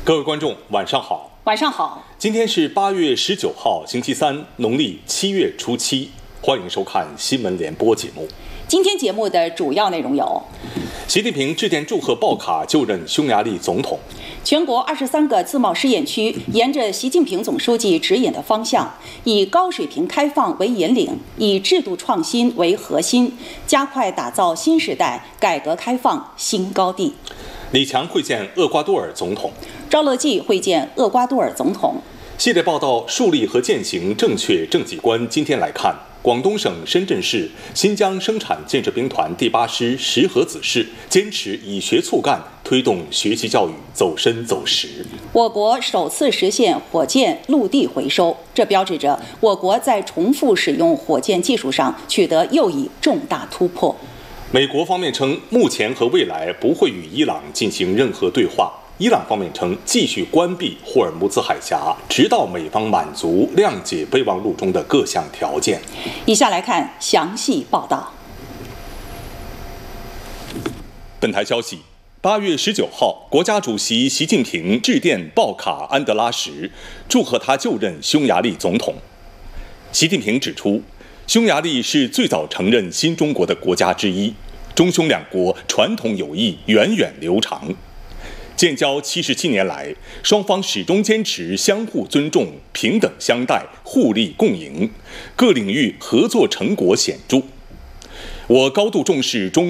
各位观众，晚上好。 晚上好。 今天是8月19号，星期三，农历7月初7。欢迎收看新闻联播节目。 今天节目的主要内容有： 习近平致电祝贺鲍卡就任匈牙利总统。 全国23个自贸试验区沿着习近平总书记指引的方向，以高水平开放为引领，以制度创新为核心，加快打造新时代改革开放新高地。 李强会见厄瓜多尔总统。 赵乐际会见厄瓜多尔总统。 系列报道树立和践行正确政绩观。今天来看，广东省深圳市新疆生产建设兵团第8师石河子市坚持以学促干，推动学习教育走深走实。 我国首次实现火箭陆地回收，这标志着我国在重复使用火箭技术上取得又一重大突破。 美国方面称，目前和未来不会与伊朗进行任何对话。伊朗方面称，继续关闭霍尔木兹海峡，直到美方满足谅解备忘录中的各项条件。 以下来看详细报道。 本台消息，8月19号，国家主席习近平致电鲍卡安德拉什，祝贺他就任匈牙利总统。习近平指出，匈牙利是最早承认新中国的国家之一，中匈两国传统友谊源远流长。建交77年来，双方始终坚持相互尊重、平等相待、互利共赢，各领域合作成果显著。我高度重视中